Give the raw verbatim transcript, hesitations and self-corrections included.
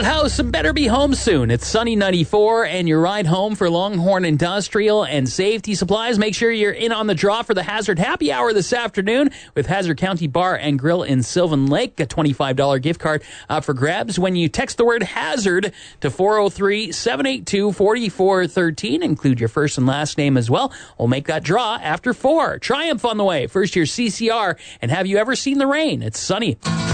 Haunted House and better be home soon. It's Sunny ninety-four, and your ride home for Longhorn Industrial and Safety Supplies. Make sure you're in on the draw for the Hazard Happy Hour this afternoon with Hazard County Bar and Grill in Sylvan Lake. A twenty-five dollars gift card up for grabs when you text the word HAZARD to four oh three, seven eight two, four four one three. Include your first and last name as well. We'll make that draw after four. Triumph on the way. First year C C R. And have you ever seen the rain? It's sunny.